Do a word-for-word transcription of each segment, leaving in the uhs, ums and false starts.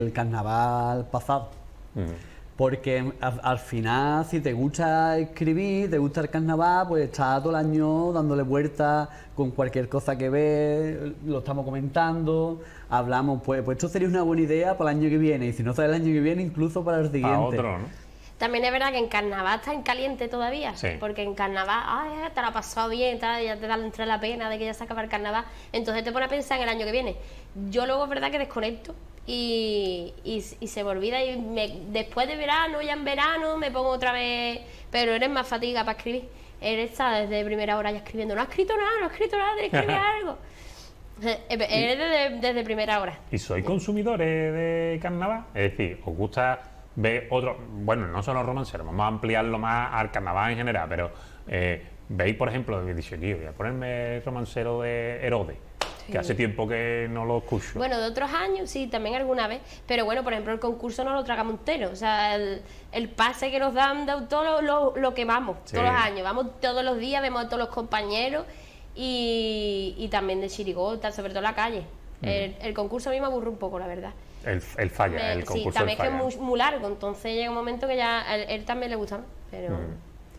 el carnaval pasado. Uh-huh. Porque al, al final, si te gusta escribir, te gusta el carnaval, pues estás todo el año dándole vueltas con cualquier cosa que ves, lo estamos comentando, hablamos, pues, pues esto sería una buena idea para el año que viene, y si no sale el año que viene, incluso para el siguiente. Para otro, ¿no? También es verdad que en carnaval está en caliente todavía, sí. Porque en carnaval, ay, te la ha pasado bien, tal, ya te da entre la pena de que ya se acaba el carnaval, entonces te pones a pensar en el año que viene. Yo luego es verdad que desconecto y, y, y se me olvida, y me, después de verano, ya en verano, me pongo otra vez, pero eres más fatiga para escribir. Él está desde primera hora ya escribiendo, no ha escrito nada, no ha escrito nada, tienes que escribir algo. Eres desde, desde primera hora. ¿Y sois consumidores de carnaval? Es decir, ¿os gusta ver otro, bueno, no solo romanceros, vamos a ampliarlo más al carnaval en general, pero eh, veis, por ejemplo, he dicho, tío, voy a ponerme el romancero de Herodes, sí. Que hace tiempo que no lo escucho. Bueno, de otros años, sí, también alguna vez, pero bueno, por ejemplo, el concurso no lo tragamos entero, o sea, el, el pase que nos dan de todo lo, lo, lo que vamos, sí. Todos los años, vamos todos los días, vemos a todos los compañeros y, y también de chirigota, sobre todo en la calle. Mm. El, el concurso a mí me aburre un poco, la verdad. El, el falla, me, el concurso sí, también del es que falla. es muy, muy largo, entonces llega un momento que ya a él, él también le gusta, pero... Mm.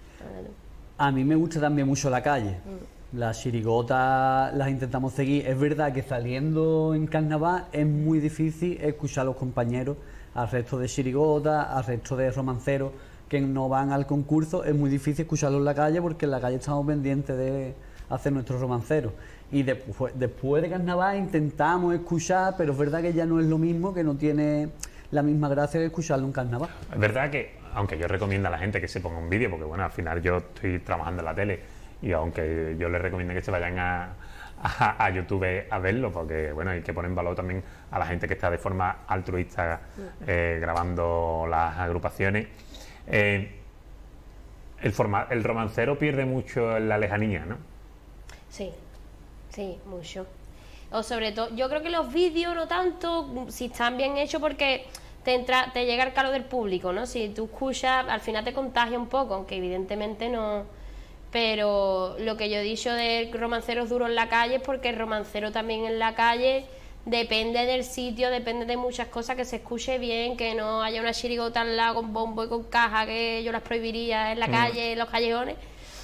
A mí me gusta también mucho la calle. Mm. Las chirigotas las intentamos seguir. Es verdad que saliendo en carnaval es muy difícil escuchar a los compañeros, al resto de chirigotas, al resto de romanceros que no van al concurso. Es muy difícil escucharlos en la calle porque en la calle estamos pendientes de hacer nuestros romanceros. Y después, después de carnaval intentamos escuchar, pero es verdad que ya no es lo mismo, que no tiene la misma gracia que escucharlo en carnaval. Es verdad que, aunque yo recomiendo a la gente que se ponga un vídeo, porque bueno, al final yo estoy trabajando en la tele, y aunque yo les recomiendo que se vayan a, a, a YouTube a verlo, porque bueno, hay que poner en valor también a la gente que está de forma altruista eh, grabando las agrupaciones. Eh, el, forma, el romancero pierde mucho en la lejanía, ¿no? Sí. Sí, mucho. O sobre todo, yo creo que los vídeos no tanto, si están bien hechos, porque te entra, te llega el calor del público, ¿no? Si tú escuchas, al final te contagia un poco, aunque evidentemente no. Pero lo que yo he dicho de romanceros duros en la calle es porque el romancero también en la calle depende del sitio, depende de muchas cosas, que se escuche bien, que no haya una chirigota al lado con bombo y con caja, que yo las prohibiría en la calle, en los callejones.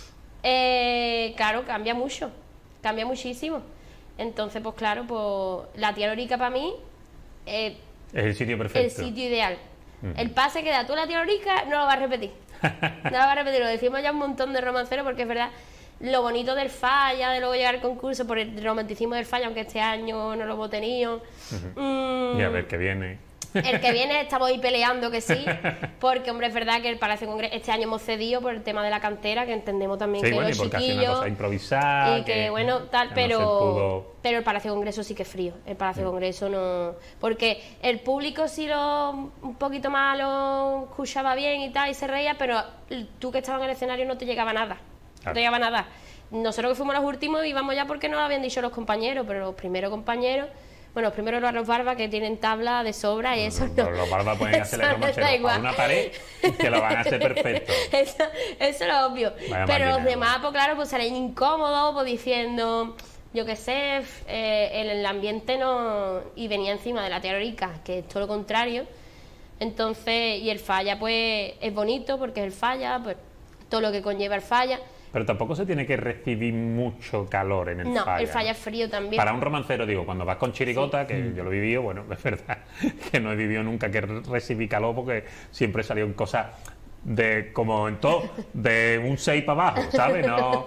Eh, claro, cambia mucho. Cambia muchísimo. Entonces, pues claro, pues la tía Lorica para mí eh, es el sitio perfecto. El sitio ideal. Uh-huh. El pase que da tú a la tía Lorica no lo va a repetir. No lo va a repetir. Lo decimos ya un montón de romanceros porque es verdad lo bonito del falla, de luego llegar al concurso, por el romanticismo del falla, aunque este año no lo hemos tenido. Uh-huh. Mm, y a ver qué viene. El que viene estamos ahí peleando que sí, porque hombre es verdad que el Palacio Congreso este año hemos cedido por el tema de la cantera, que entendemos también sí, que bueno, los y porque chiquillos hace una cosa improvisada y que, que bueno tal, pero no pudo... pero el Palacio Congreso sí que es frío, el Palacio sí. Congreso no, porque el público sí lo un poquito más lo escuchaba bien y tal y se reía, pero tú que estabas en el escenario no te llegaba nada, claro. No te llegaba nada. Nosotros que fuimos los últimos íbamos ya porque nos lo habían dicho los compañeros, pero los primeros compañeros, bueno, primero los Barba que tienen tabla de sobra y eso no. Los Barba pueden hacer el romancero a una pared que lo van a hacer perfecto. Eso, eso es obvio. Vaya pero máquina, los demás, pues claro, pues salen incómodos, pues diciendo, yo qué sé, eh, el, el ambiente no. Y venía encima de la tía Lorica, que es todo lo contrario. Entonces, y el falla, pues es bonito porque es el falla, pues todo lo que conlleva el falla. Pero tampoco se tiene que recibir mucho calor en el no, falla. No, el falla es frío también. Para un romancero, digo, cuando vas con chirigota, sí. Que mm. yo lo he vivido, bueno, es verdad que no he vivido nunca que recibí calor porque siempre salió en cosas de, como en todo, de un seis para abajo, ¿sabes? No,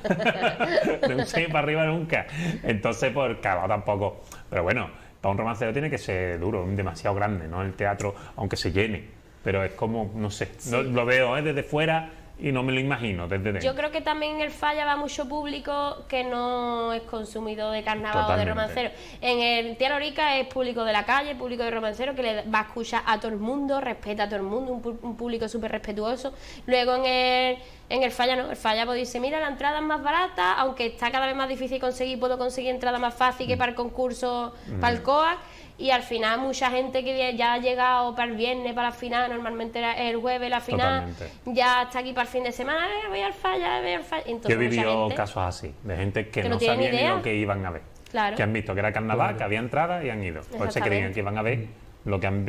de un seis para arriba nunca. Entonces, pues, calor tampoco. Pero bueno, para un romancero tiene que ser duro, demasiado grande, ¿no? El teatro, aunque se llene. Pero es como, no sé, sí. no, lo veo ¿eh? desde fuera. Y no me lo imagino desde dentro. Yo creo que también en el falla va mucho público que no es consumido de carnaval Totalmente. O de romancero. En el Tía Lorica es público de la calle, público de romancero, que le va a escuchar a todo el mundo, respeta a todo el mundo, un, un público súper respetuoso. Luego en el, en el falla no, el falla pues dice, mira, la entrada es más barata, aunque está cada vez más difícil conseguir, puedo conseguir entrada más fácil que para el concurso, mm. para el C O A. Y al final mucha gente que ya ha llegado para el viernes, para la final, normalmente era el jueves la final, Totalmente. Ya está aquí para el fin de semana, eh, voy al falla, voy al falla. Entonces, yo he vivido gente, casos así, de gente que, que no, no sabía ni, ni lo que iban a ver. Claro. Que han visto que era carnaval, claro. Que había entrada y han ido. Pues se creían que iban a ver lo que han